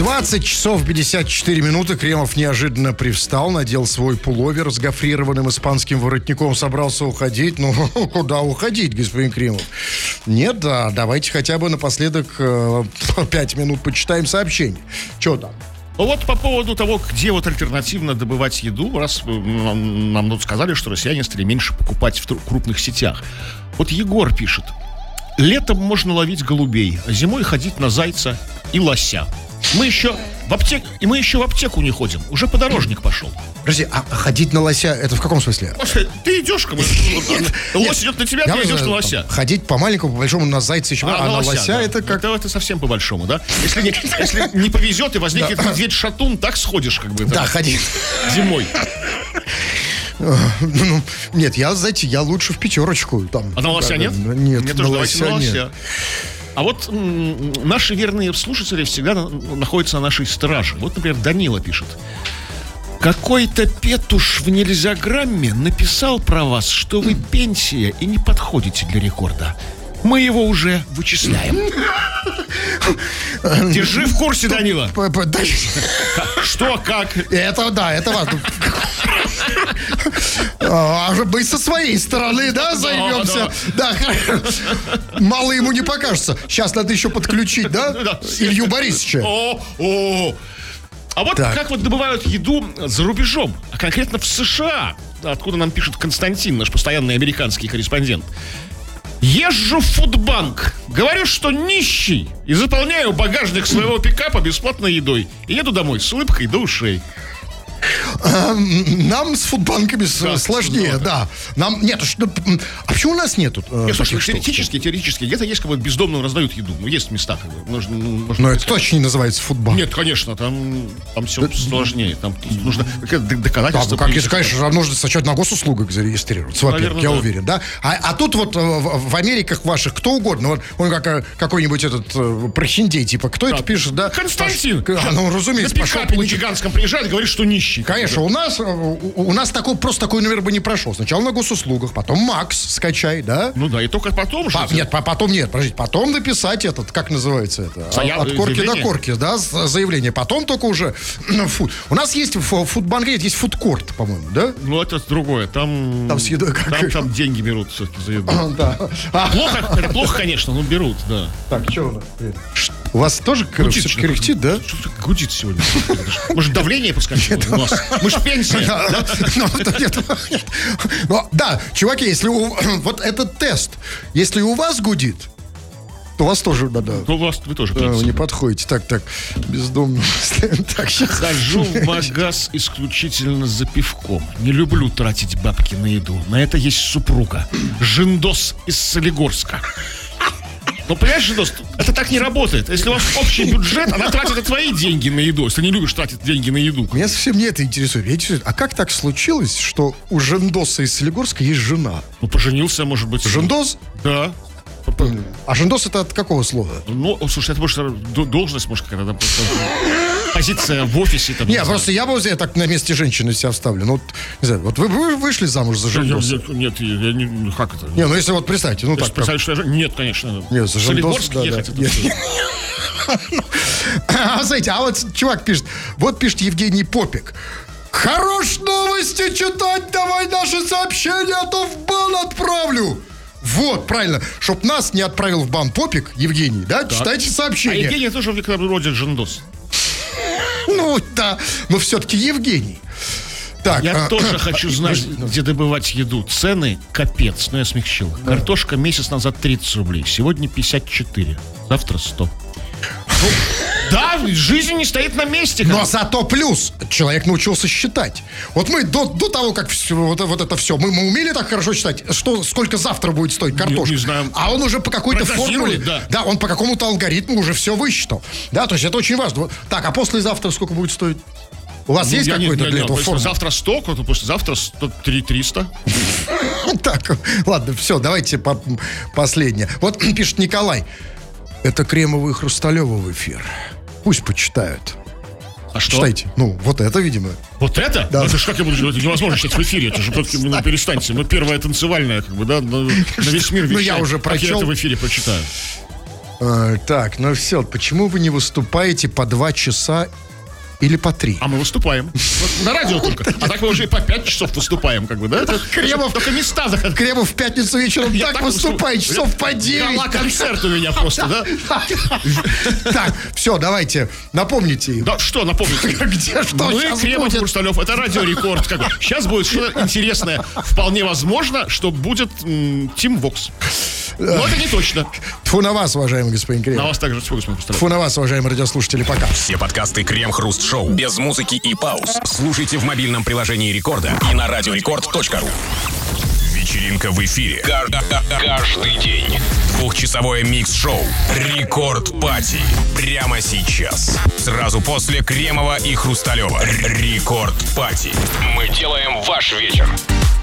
20 часов 54 минуты. Кремов неожиданно привстал, надел свой пуловер с гофрированным испанским воротником, собрался уходить. Ну, куда уходить, господин Кремов? Нет, да, давайте хотя бы напоследок 5 минут почитаем сообщение. Что там? Вот по поводу того, где вот альтернативно добывать еду, раз нам тут сказали, что россияне стали меньше покупать в крупных сетях. Вот Егор пишет: летом можно ловить голубей, а зимой ходить на зайца и лося. Мы еще в аптеку не ходим. Уже подорожник пошел. Подожди, а ходить на лося, это в каком смысле? Ты идешь, как бы, лось идет на тебя, ты идешь на лося. Ходить по маленькому, по большому на зайца еще, а на лося да. это как... Это совсем по большому, да? Если не повезет и возникнет медведь-шатун, так сходишь, как бы. Да, ходить. Зимой. Нет, я лучше в пятерочку. Там, а на лося нет? Нет, мне тоже давайте на лося. А вот наши верные слушатели всегда находятся на нашей страже. Вот, например, Данила пишет: какой-то петуш в нельзяграмме написал про вас, что вы пенсия и не подходите для рекорда. Мы его уже вычисляем. Держи в курсе, Данила. Что, как? Это важно. Мы со своей стороны, да, займемся. Да, мало ему не покажется. Сейчас надо еще подключить, да, Илью Борисовича. А вот так. Как вот добывают еду за рубежом, а конкретно в США, откуда нам пишет Константин, наш постоянный американский корреспондент. Езжу в фудбанк, говорю, что нищий, и заполняю багажник своего пикапа бесплатной едой. И еду домой с улыбкой до ушей. Нам с фудбанками сложнее, да. Нам нет, а почему у нас нету? Слушай, теоретически, где-то есть, как бы бездомным раздают еду. Ну, есть места, как бы. Но это точно не называется фудбанк. Нет, конечно, там все сложнее. Там нужно доказательства. Как если, конечно, нужно сначала на госуслугах зарегистрироваться, во-первых, я уверен, да. А тут вот в Америках ваших кто угодно, вот он какой-нибудь этот прохиндей, типа, кто это пишет, да? Константин! Ну, разумеется, на пикапе на гигантском приезжает, говорит, что нищий. Конечно, у нас такой номер бы не прошел. Сначала на госуслугах, потом Макс скачай, да? Ну да, и только потом же. Нет, подождите, потом написать этот, как называется это? От корки до корки, да, заявление. Потом только уже фуд. У нас есть в фудбанке есть фудкорт, по-моему, да? Ну, это другое. Там с едой там деньги берут все-таки за еду. Да. Это плохо, конечно, но берут, да. Так, что у нас? У вас тоже кряхтит, да? Что-то гудит сегодня. Может, давление подскочило у нас? Мы ж пенсия. Да, чуваки, если вот этот тест, если у вас гудит, то у вас тоже надо. То вы тоже пенсия. Не подходите. Так, бездомно. Хожу в магаз исключительно за пивком. Не люблю тратить бабки на еду. На это есть супруга. Жиндос из Солигорска. Ну, понимаешь, Жиндос, это так не работает. Если у вас общий бюджет, она тратит твои деньги на еду. Если не любишь тратить деньги на еду. Меня совсем не это интересует. А как так случилось, что у Жиндоса из Солигорска есть жена? Ну, поженился, может быть. Жиндос? Да. А жиндос это от какого слова? Ну, слушай, это может должность, может, какая-то позиция в офисе. Там, не, просто я бы так на месте женщины себя вставлю. Ну, не знаю, вот вы вышли замуж за жиндоса? Нет, я не... Как это? Не, ну если вот представьте, ну так. Представить, что я нет, конечно. Нет, за жиндос, да. А знаете, а вот чувак пишет, вот пишет Евгений Попик. Хорош новости читать, давай наши сообщения, а то в бан отправлю. Вот, правильно. Чтоб нас не отправил в бан Попик, Евгений, да? Так. Читайте сообщения. А Евгений тоже вроде жиндос. Ну, да. Но все-таки Евгений. Так, я тоже хочу знать, где добывать еду. Цены капец, но я смягчил. Картошка месяц назад 30 рублей. Сегодня 54. Завтра 100. Да, жизнь не стоит на месте. Но зато плюс. Человек научился считать. Вот мы до того, как вот это все, мы умели так хорошо считать, сколько завтра будет стоить картошка. Не знаю. А он уже по какой-то формуле, да, он по какому-то алгоритму уже все высчитал. Да, то есть это очень важно. Так, а послезавтра сколько будет стоить? У вас есть какой-то для этого формул? Завтра 100, то послезавтра 300. Так, ладно, все, давайте последнее. Вот пишет Николай. Это Кремова и Хрусталева в эфир. Пусть почитают. А что? Читайте. Ну, вот это, видимо. Вот это? Да. Это же как я буду делать? Это невозможно читать в эфире. Это же перестаньте. Ну, первая танцевальная, как бы, да, на весь мир вещает. Ну, я уже прочел. Как я это в эфире прочитаю? Так, ну все, почему вы не выступаете по 2 часа или по 3? А мы выступаем. Вот на радио только. А так мы уже и по 5 часов выступаем, как бы, да? Кремов, только места заходят. Кремов в пятницу вечером так выступает, часов по 9. Гала-концерт у меня просто, да? Так, все, давайте, напомните. Да, что напомните? Где, что Мы, сейчас Кремов, будет? Хрусталев, это Радио Рекорд. Как бы. Сейчас будет что-то интересное. Вполне возможно, что будет Тим Вокс. Но это не точно. Тьфу на вас, уважаемый господин Кремов. На вас также тьфу, господин Хрусталев. Тьфу на вас, уважаемые радиослушатели, пока. Все подкасты Крем-Хруст-Шоу без музыки и пауз слушайте в мобильном приложении Рекорда и на радиорекорд.ру. Вечеринка в эфире. Каждый день. 2-часовое микс-шоу «Рекорд Пати». Прямо сейчас. Сразу после Кремова и Хрусталева. «Рекорд Пати». Мы делаем ваш вечер.